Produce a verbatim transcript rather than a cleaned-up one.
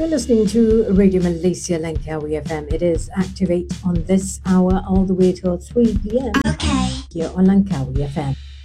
You're listening to Radio Malaysia Langkawi F M. It is Activate on this hour all the way till three p.m. Okay. here on Langkawi F M.